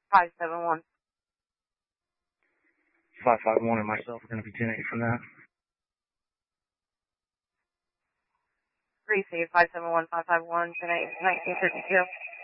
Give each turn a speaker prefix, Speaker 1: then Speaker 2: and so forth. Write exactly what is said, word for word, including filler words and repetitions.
Speaker 1: five seven one.
Speaker 2: five five one and myself are going to be ten eight from that.
Speaker 1: Receive five seven one five five one ten eight nineteen fifty-two.